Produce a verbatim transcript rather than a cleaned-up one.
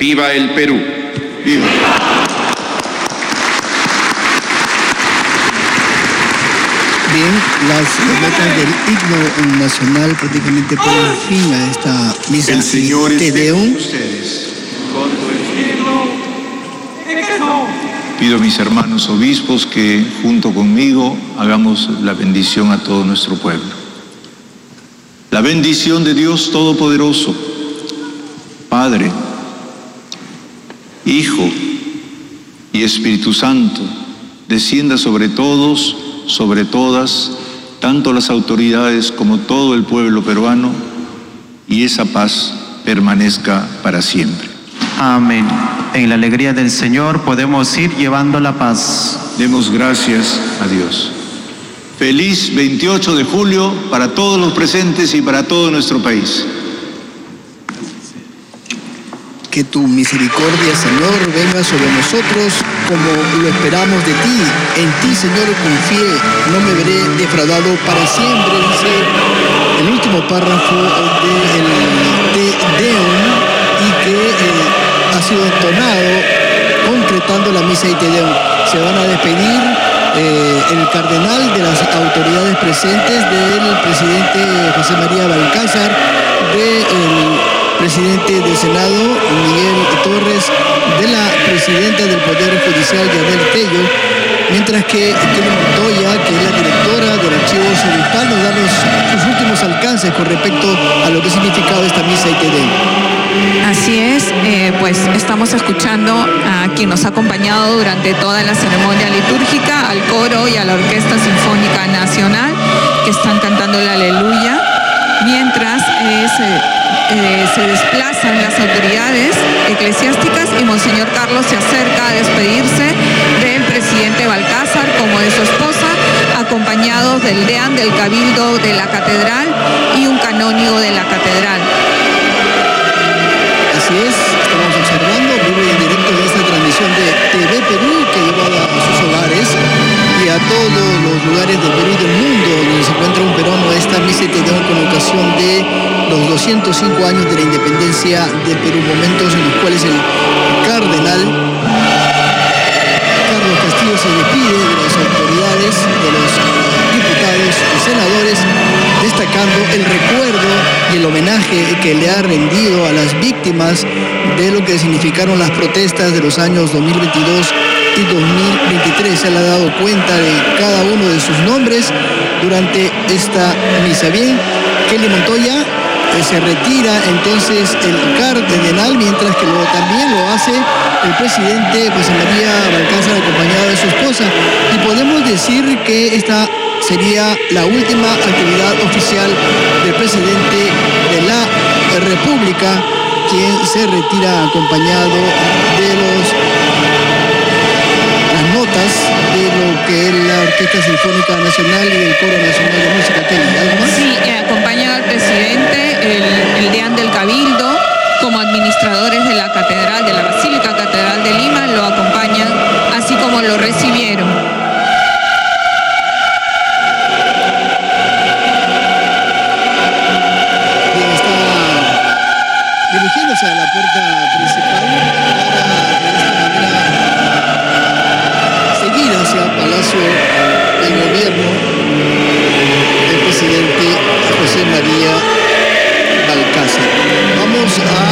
¡Viva el Perú! ¡Viva! Bien, las notas del himno nacional prácticamente ponen fin a esta misa. El Señor esté Te Deum. con ustedes. Pido a mis hermanos obispos que junto conmigo hagamos la bendición a todo nuestro pueblo. La bendición de Dios Todopoderoso, Padre, Hijo y Espíritu Santo, descienda sobre todos, sobre todas, tanto las autoridades como todo el pueblo peruano, y esa paz permanezca para siempre. Amén. En la alegría del Señor podemos ir llevando la paz. Demos gracias a Dios. Feliz veintiocho de julio para todos los presentes y para todo nuestro país. Que tu misericordia, Señor, venga sobre nosotros como lo esperamos de ti. En ti, Señor, confié, no me veré defraudado para siempre, dice el último párrafo del Te Deum, y que eh, ha sido entonado concretando la misa y Te Deum. Se van a despedir eh, el cardenal de las autoridades presentes, del presidente José María Balcázar, del presidente del Senado, Miguel Torres, de la presidenta del Poder Judicial, Yanel Tello, mientras que Kelly Montoya, que es la directora del Archivo Obispal, nos da los, sus últimos alcances con respecto a lo que ha significado esta misa y Te Deum. Así es, eh, pues estamos escuchando a quien nos ha acompañado durante toda la ceremonia litúrgica, al coro y a la Orquesta Sinfónica Nacional, que están cantando la Aleluya, mientras eh, se... Eh, se desplazan las autoridades eclesiásticas y Monseñor Carlos se acerca a despedirse del presidente Balcázar como de su esposa, acompañados del deán del Cabildo de la Catedral y un canónigo de la Catedral. Así es, estamos observando vivo y en directo de esta transmisión de T V Perú, que lleva a sus hogares y a todos los lugares del Perú y del mundo donde se encuentra un peruano esta misa y Te Deum con ocasión de los doscientos cinco años de la independencia del Perú, momentos en los cuales el cardenal Carlos Castillo se despide de las autoridades, de los diputados y senadores, destacando el recuerdo y el homenaje que le ha rendido a las víctimas de lo que significaron las protestas de los años dos mil veintidós y dos mil veintitrés. Se le ha dado cuenta de cada uno de sus nombres durante esta misa. Bien, Kelly Montoya eh, se retira entonces el cardenal, mientras que luego también lo hace el presidente José María Balcázar acompañado de su esposa. Y podemos decir que esta sería la última actividad oficial del presidente de la República, quien se retira acompañado de los las notas de lo que es la Orquesta Sinfónica Nacional y el Coro Nacional de Música. Kelly, ¿algo más? Sí, eh, acompañan al presidente, el, el deán del Cabildo, como administradores de la Catedral, de la Basílica Catedral de Lima, lo acompañan, así como lo recibieron. Bien, está dirigiéndose a la puerta principal para de esta manera seguir hacia el Palacio del Gobierno del presidente José María Balcázar. Vamos a